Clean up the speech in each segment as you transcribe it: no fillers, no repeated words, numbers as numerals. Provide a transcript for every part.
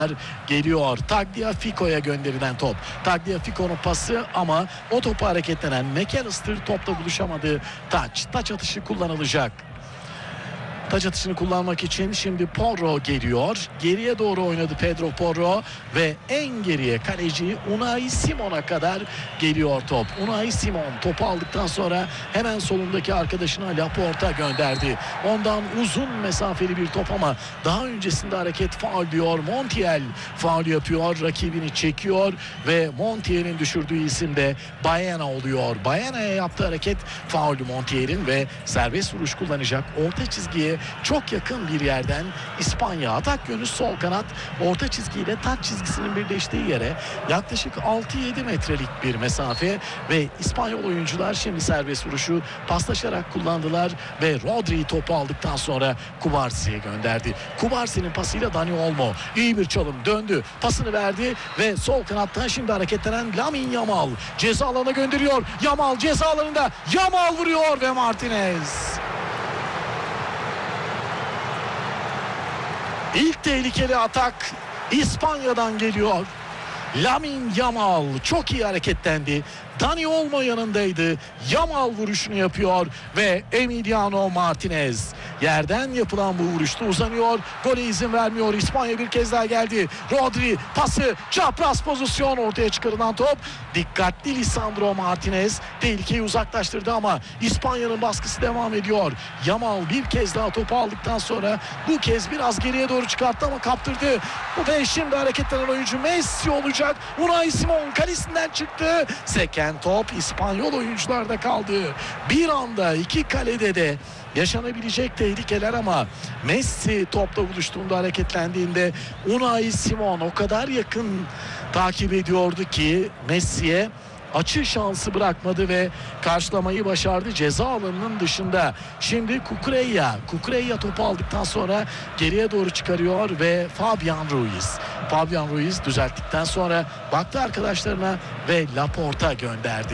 geliyor. Tagliafico'ya gönderilen top. Tagliafico'nun pası ama o topu hareketlenen McAllister topla buluşamadı. Taç atışı kullanılacak. Taç atışını kullanmak için şimdi Porro geliyor. Geriye doğru oynadı Pedro Porro ve en geriye kaleci Unai Simon'a kadar geliyor top. Unai Simon topu aldıktan sonra hemen solundaki arkadaşına Laporta gönderdi. Ondan uzun mesafeli bir top ama daha öncesinde hareket faul diyor. Montiel faul yapıyor. Rakibini çekiyor ve Montiel'in düşürdüğü isim de Baena oluyor. Baena'ya yaptığı hareket faul Montiel'in ve serbest vuruş kullanacak. Orta çizgiye çok yakın bir yerden İspanya atak yönü sol kanat, orta çizgiyle taç çizgisinin birleştiği yere yaklaşık 6-7 metrelik bir mesafe ve İspanyol oyuncular şimdi serbest vuruşu paslaşarak kullandılar ve Rodri topu aldıktan sonra Kubarsi'ye gönderdi. Kubarsi'nin pasıyla Dani Olmo iyi bir çalım, döndü, pasını verdi ve sol kanattan şimdi hareketlenen Lamine Yamal ceza alanına gönderiyor. Yamal ceza alanında, Yamal vuruyor ve Martinez. İlk tehlikeli atak İspanya'dan geliyor. Lamine Yamal çok iyi hareketlendi. Dani Olmo yanındaydı. Yamal vuruşunu yapıyor ve Emiliano Martinez yerden yapılan bu vuruşta uzanıyor. Gole izin vermiyor. İspanya bir kez daha geldi. Rodri pası, çapraz pozisyon, ortaya çıkarılan top. Dikkatli Lisandro Martinez tehlikeyi uzaklaştırdı ama İspanya'nın baskısı devam ediyor. Yamal bir kez daha topu aldıktan sonra bu kez biraz geriye doğru çıkarttı ama kaptırdı. Ve şimdi hareketlenen oyuncu Messi olacak. Unai Simon kalesinden çıktı. Seken top İspanyol oyuncularda kaldı. Bir anda iki kalede de yaşanabilecek tehlikeler ama Messi topla buluştuğunda, hareketlendiğinde Unai Simon o kadar yakın takip ediyordu ki Messi'ye açı şansı bırakmadı ve karşılamayı başardı ceza alanının dışında. Şimdi Cucurella topu aldıktan sonra geriye doğru çıkarıyor ve Fabian Ruiz düzelttikten sonra baktı arkadaşlarına ve Laporta gönderdi.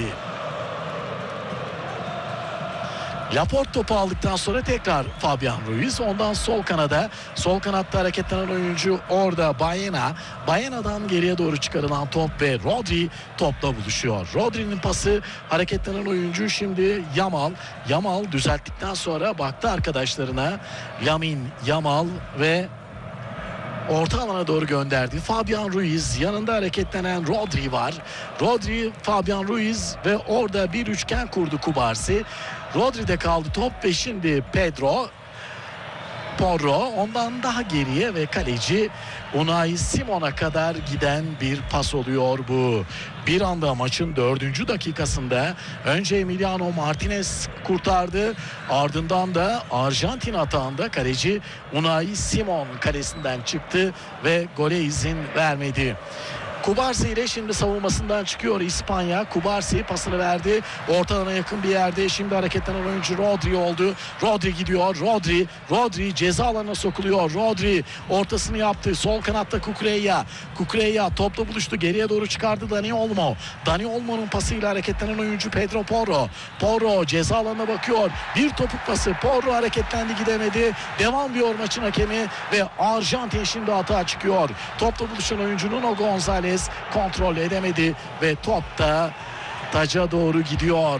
Laporte topu aldıktan sonra tekrar Fabian Ruiz, ondan sol kanatta hareketlenen oyuncu orada Baena'dan geriye doğru çıkarılan top ve Rodri topla buluşuyor. Rodri'nin pası, hareketlenen oyuncu şimdi Yamal düzelttikten sonra baktı arkadaşlarına, Lamine Yamal ve orta alana doğru gönderdi. Fabian Ruiz, yanında hareketlenen Rodri var. Rodri, Fabian Ruiz ve orada bir üçgen kurdu Kubarsi. Rodri'de kaldı top ve şimdi Pedro Porro, ondan daha geriye ve kaleci Unai Simon'a kadar giden bir pas oluyor bu. Bir anda maçın 4. dakikasında önce Emiliano Martinez kurtardı. Ardından da Arjantin atağında kaleci Unai Simon kalesinden çıktı ve gole izin vermedi. Kubarsi ile şimdi savunmasından çıkıyor İspanya. Kubarsi pasını verdi. Ortalana yakın bir yerde. Şimdi hareketlenen oyuncu Rodri oldu. Rodri gidiyor. Rodri ceza alanına sokuluyor. Rodri ortasını yaptı. Sol kanatta Cucurella topla buluştu. Geriye doğru çıkardı Dani Olmo. Dani Olmo'nun pasıyla hareketlenen oyuncu Pedro Porro. Porro ceza alanına bakıyor. Bir topuk pası. Porro hareketlendi, gidemedi. Devam diyor maçın hakemi ve Arjantin şimdi atağa çıkıyor. Topla buluşan oyuncu Nuno Gonzalez kontrol edemedi ve top da taca doğru gidiyor.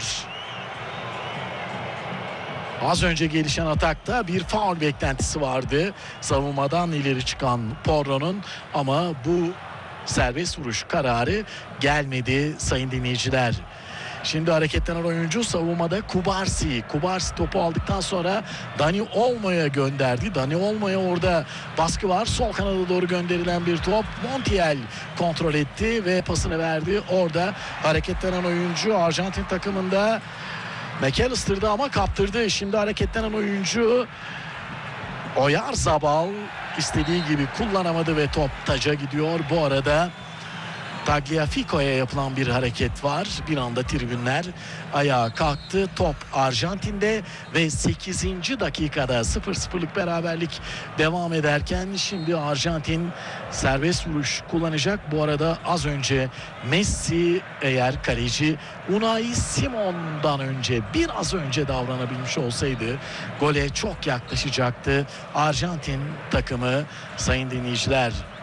Az önce gelişen atakta bir faul beklentisi vardı savunmadan ileri çıkan Porro'nun ama bu serbest vuruş kararı gelmedi sayın dinleyiciler. Şimdi hareketlenen oyuncu savunmada Kubarsi topu aldıktan sonra Dani Olmo'ya gönderdi. Dani Olmo'ya orada baskı var. Sol kanada doğru gönderilen bir top. Montiel kontrol etti ve pasını verdi. Orada hareketlenen oyuncu Arjantin takımında McAllister'dı ama kaptırdı. Şimdi hareketlenen oyuncu Oyarzabal istediği gibi kullanamadı ve top taca gidiyor. Bu arada Tagliafico'ya yapılan bir hareket var. Bir anda tribünler ayağa kalktı. Top Arjantin'de ve 8. dakikada 0-0'lık beraberlik devam ederken şimdi Arjantin serbest vuruş kullanacak. Bu arada az önce Messi eğer kaleci Unai Simon'dan önce biraz önce davranabilmiş olsaydı gole çok yaklaşacaktı Arjantin takımı sayın dinleyiciler.